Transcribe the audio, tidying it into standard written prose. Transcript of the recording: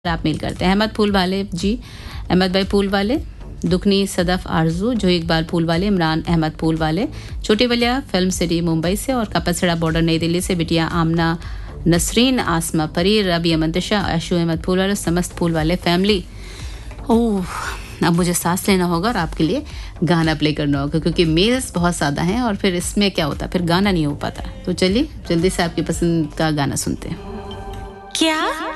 आप मेल करते हैं। अहमद फूल वाले जी, अहमद भाई फूल वाले, दुखनी सदफ आरजू, जो इकबाल फूल वाले, इमरान अहमद फूल वाले, छोटी वलिया फिल्म सिटी मुंबई से और कपसड़ा बॉर्डर नई दिल्ली से बिटिया आमना नसरीन, आसमा परी, रबी अमंतशा, आशु अहमद फूल वाले, समस्त फूल वाले फैमिली। ओह, अब मुझे सांस लेना होगा और आपके लिए गाना प्ले करना होगा क्योंकि मेल्स बहुत ज़्यादा हैं और फिर इसमें क्या होता है, फिर गाना नहीं हो पाता। तो चलिए जल्दी से आपकी पसंद का गाना सुनते हैं। क्या